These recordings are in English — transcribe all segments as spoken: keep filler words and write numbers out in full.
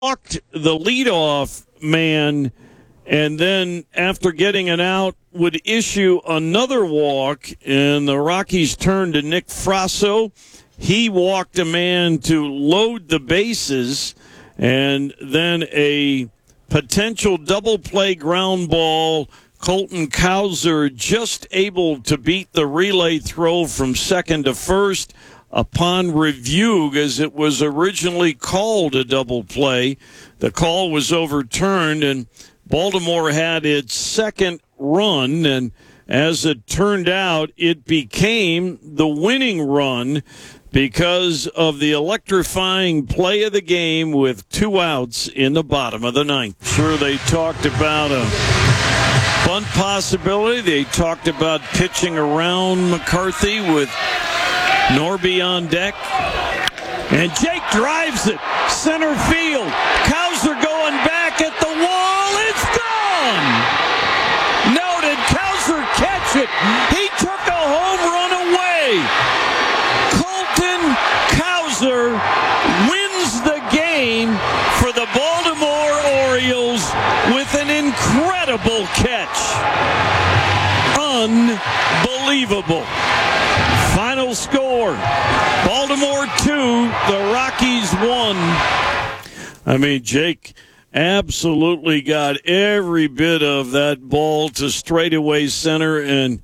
walked the leadoff man, and then after getting an out, would issue another walk, and the Rockies turned to Nick Frasso. He walked a man to load the bases, and then a potential double play ground ball. Colton Cowser just able to beat the relay throw from second to first. Upon review, as it was originally called a double play, the call was overturned, and Baltimore had its second run, and as it turned out, it became the winning run because of the electrifying play of the game with two outs in the bottom of the ninth. Sure, they talked about a bunt possibility. They talked about pitching around McCarthy with Norby on deck. And Jake drives it. Center field. Cowser going back at the wall. It's gone. No, did Cowser catch it? He took a home run away. Colton Cowser wins the game for the Baltimore Orioles with an incredible catch. Unbelievable. Final score, Baltimore two, the Rockies one. I mean, Jake absolutely got every bit of that ball to straightaway center, and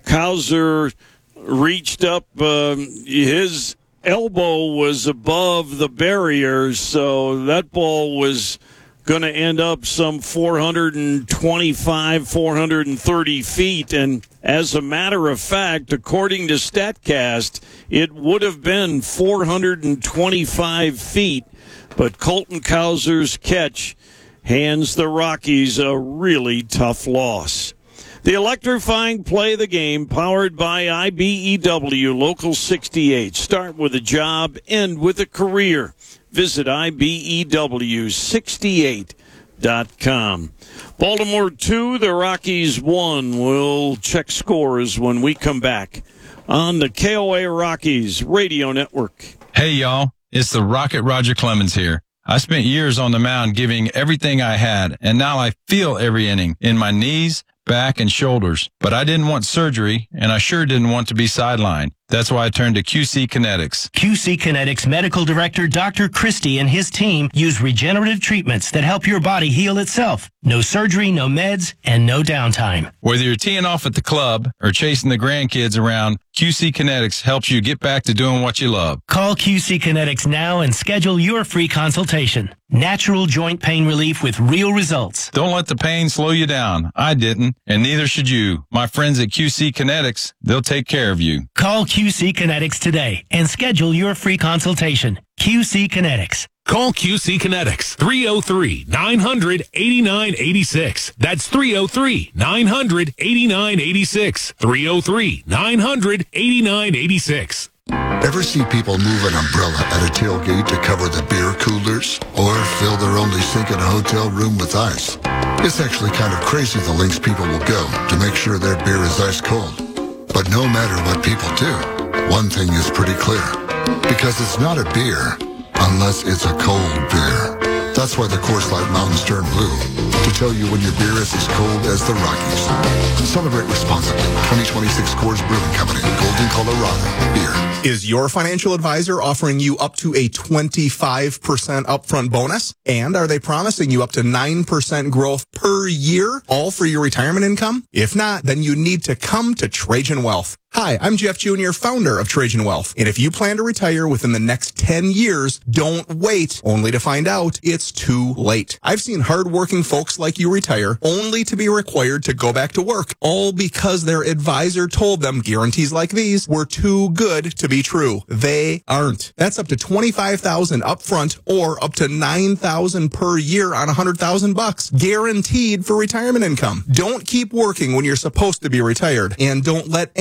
Cowser reached up. Um, his elbow was above the barrier, so that ball was going to end up some four hundred twenty-five, four hundred thirty feet. And as a matter of fact, according to StatCast, it would have been four hundred twenty-five feet. But Colton Cowser's catch hands the Rockies a really tough loss. The electrifying play of the game, powered by I B E W Local sixty-eight. Start with a job, end with a career. Visit I B E W sixty-eight dot com. Baltimore two, the Rockies one. We'll check scores when we come back on the K O A Rockies Radio Network. Hey, y'all. It's the Rocket Roger Clemens here. I spent years on the mound giving everything I had, and now I feel every inning in my knees, back, and shoulders. But I didn't want surgery, and I sure didn't want to be sidelined. That's why I turned to Q C Kinetics. Q C Kinetics Medical Director Doctor Christie and his team use regenerative treatments that help your body heal itself. No surgery, no meds, and no downtime. Whether you're teeing off at the club or chasing the grandkids around, Q C Kinetics helps you get back to doing what you love. Call Q C Kinetics now and schedule your free consultation. Natural joint pain relief with real results. Don't let the pain slow you down. I didn't, and neither should you. My friends at Q C Kinetics, they'll take care of you. Call Q C Kinetics today and schedule your free consultation. Q C Kinetics. Call Q C Kinetics, three oh three, nine hundred, eighty-nine eighty-six. That's three oh three, nine hundred, eighty-nine eighty-six. three oh three, nine hundred, eighty-nine eighty-six. Ever see people move an umbrella at a tailgate to cover the beer coolers? Or fill their only sink in a hotel room with ice? It's actually kind of crazy the lengths people will go to make sure their beer is ice cold. But no matter what people do, one thing is pretty clear. Because it's not a beer unless it's a cold beer. That's why the Coors Light Mountains turn blue, to tell you when your beer is as cold as the Rockies. Celebrate responsibly. twenty twenty-six Coors Brewing Company, Golden, Colorado. Beer. Is your financial advisor offering you up to a twenty-five percent upfront bonus? And are they promising you up to nine percent growth per year, all for your retirement income? If not, then you need to come to Trajan Wealth. Hi, I'm Jeff Junior, founder of Trajan Wealth. And if you plan to retire within the next ten years, don't wait, only to find out it's too late. I've seen hardworking folks like you retire only to be required to go back to work, all because their advisor told them guarantees like these were too good to be true. They aren't. That's up to twenty-five thousand dollars upfront or up to nine thousand dollars per year on one hundred thousand bucks, guaranteed for retirement income. Don't keep working when you're supposed to be retired, and don't let any financial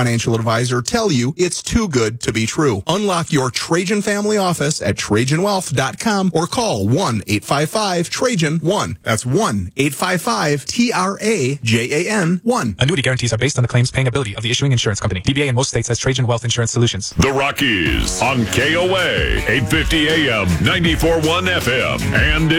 financial advisor tell you it's too good to be true. Unlock your Trajan family office at Trajan Wealth dot com or call one eight five five Trajan one. That's one eight five five T R A J A N one. Annuity guarantees are based on the claims paying ability of the issuing insurance company. D B A in most states has Trajan Wealth Insurance Solutions. The Rockies on K O A, eight fifty A M, ninety-four point one F M, and